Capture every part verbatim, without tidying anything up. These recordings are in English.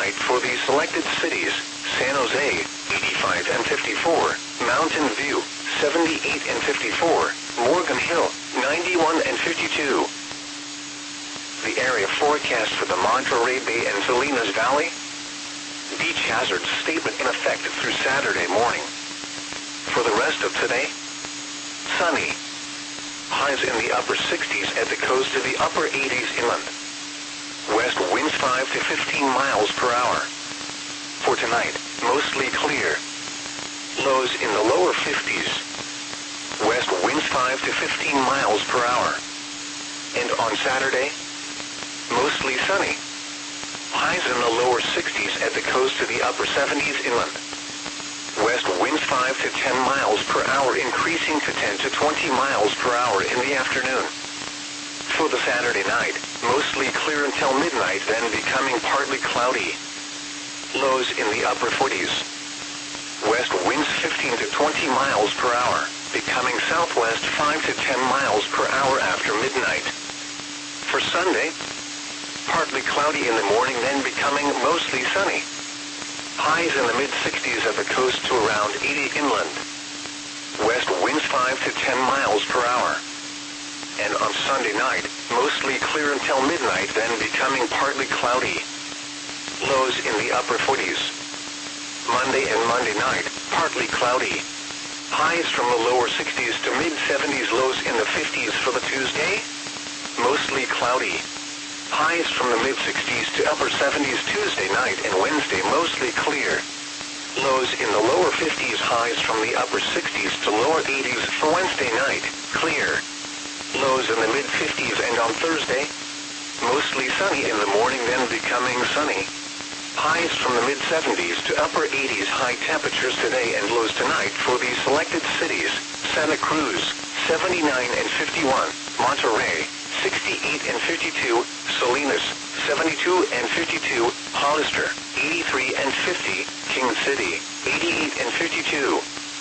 tonight for the selected cities: San Jose, eighty-five and fifty-four, Mountain View, seventy-eight and fifty-four, Morgan Hill, ninety-one and fifty-two. The area forecast for the Monterey Bay and Salinas Valley. Beach hazard statement in effect through Saturday morning. For the rest of today, sunny. Highs in the upper sixties at the coast to the upper eighties inland. West winds five to fifteen miles per hour. For tonight, mostly clear. Lows in the lower fifties. West winds five to fifteen miles per hour. And on Saturday, mostly sunny. Highs in the lower sixties at the coast to the upper seventies inland. West winds five to ten miles per hour, increasing to ten to twenty miles per hour in the afternoon. For the Saturday night, mostly clear until midnight, then becoming partly cloudy. Lows in the upper forties. West winds fifteen to twenty miles per hour, becoming southwest five to ten miles per hour after midnight. For Sunday, partly cloudy in the morning, then becoming mostly sunny. Highs in the mid-sixties at the coast to around eighty inland. West winds five to ten miles per hour. And on Sunday night, mostly clear until midnight, then becoming partly cloudy. Lows in the upper forties. Monday and Monday night, partly cloudy. Highs from the lower sixties to mid-seventies, lows in the fifties for the Tuesday. Mostly cloudy. Highs from the mid-sixties to upper seventies Tuesday night, and Wednesday mostly clear. Lows in the lower fifties, highs from the upper sixties to lower eighties for Wednesday night, clear. Lows in the mid-fifties, and on Thursday, mostly sunny in the morning, then becoming sunny. Highs from the mid-seventies to upper eighties, high temperatures today and lows tonight for the selected cities: Santa Cruz, seventy-nine and fifty-one, Monterey, sixty-eight and fifty-two, Salinas, seventy-two and fifty-two, Hollister, eighty-three and fifty, King City, eighty-eight and fifty-two.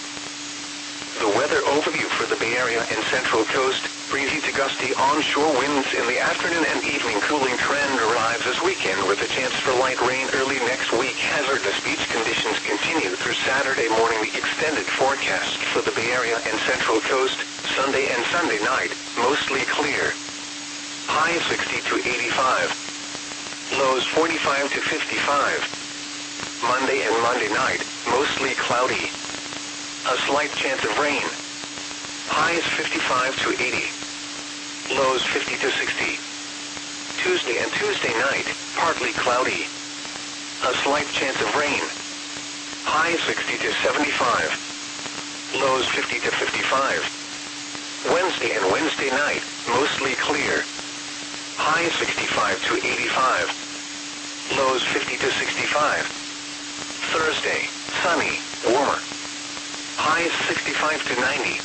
The weather overview for the Bay Area and Central Coast: breezy to gusty onshore winds in the afternoon and evening. Cooling trend arrives this weekend with a chance for light rain early next week. Hazardous beach conditions continue through Saturday morning. The extended forecast for the Bay Area and Central Coast: Sunday and Sunday night, mostly clear. High sixty to eighty-five. Lows forty-five to fifty-five. Monday and Monday night, mostly cloudy. A slight chance of rain. Highs fifty-five to eighty. Lows fifty to sixty. Tuesday and Tuesday night, partly cloudy. A slight chance of rain. Highs sixty to seventy-five. Lows fifty to fifty-five. Wednesday and Wednesday night, mostly clear. Highs sixty-five to eighty-five. Lows fifty to sixty-five. Thursday, sunny, warmer. Highs sixty-five to ninety.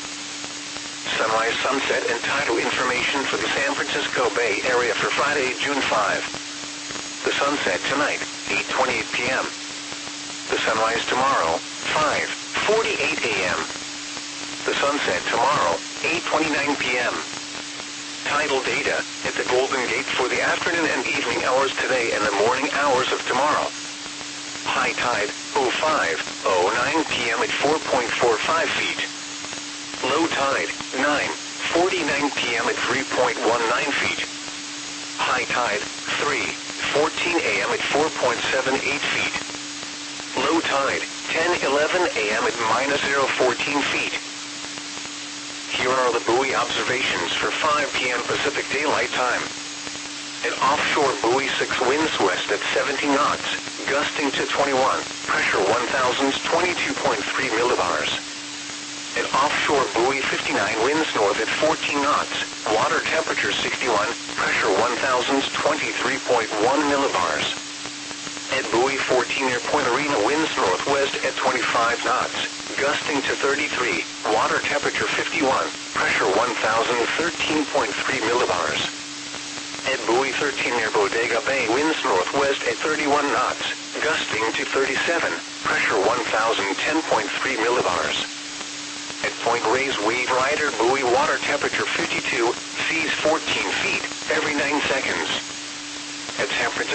Sunrise, sunset, and tidal information for the San Francisco Bay Area for Friday, June fifth. The sunset tonight, eight twenty-eight p m The sunrise tomorrow, five forty-eight a m The sunset tomorrow, eight twenty-nine p m Tidal data at the Golden Gate for the afternoon and evening hours today and the morning hours of tomorrow. High tide, oh five oh nine p m at four point four five feet. Low tide, nine forty-nine p m at three point one nine feet. High tide, three fourteen a m at four point seven eight feet. Low tide, ten eleven a m at minus zero fourteen feet. Here are the buoy observations for five p m Pacific Daylight Time. An offshore buoy, six winds west at seventy knots, gusting to twenty-one, pressure one thousand twenty-two point three millibars. An offshore buoy, fifty-nine, winds north at fourteen knots, water temperature sixty-one, pressure one thousand twenty-three point one millibars. At buoy fourteen near Point Arena, winds northwest at twenty-five knots, gusting to thirty-three, water temperature fifty-one, pressure one thousand thirteen point three millibars. At buoy thirteen near Bodega Bay, winds northwest at thirty-one knots, gusting to thirty-seven, pressure one thousand ten point three millibars. At Point Reyes Wave Rider buoy, water temperature fifty-two, seas fourteen feet, every nine seconds. At San Francisco